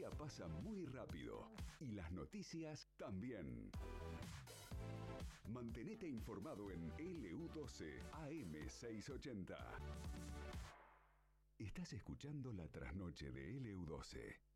día pasa muy rápido y las noticias también. Mantenete informado en LU12 AM680. Estás escuchando la trasnoche de LU12.